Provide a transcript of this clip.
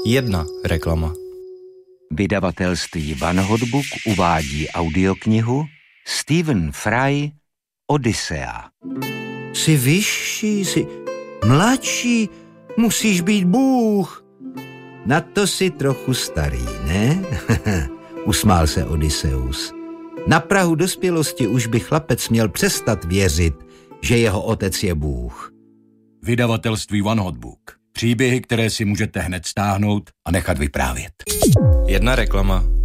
Jedna reklama. Vydavatelství Van Hotbook uvádí audioknihu Stephen Fry Odyssea. Jsi vyšší, jsi mladší, musíš být Bůh. Na to si trochu starý, ne? Usmál se Odysseus. Na prahu dospělosti už by chlapec měl přestat věřit, že jeho otec je Bůh. Vydavatelství Van Hotbook. Příběhy, které si můžete hned stáhnout a nechat vyprávět. Jedna reklama.